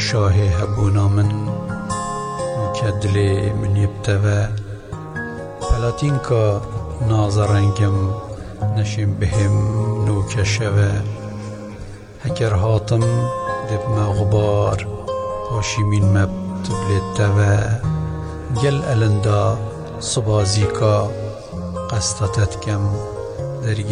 شاهی هبونا من کدلی من یبتوه پلاتین که نازرنگم نشیم بهم نوکشوه هکر هاتم دب مغبار پاشیمین مب تبلیتوه گل الندا صبازی که قصتت کم در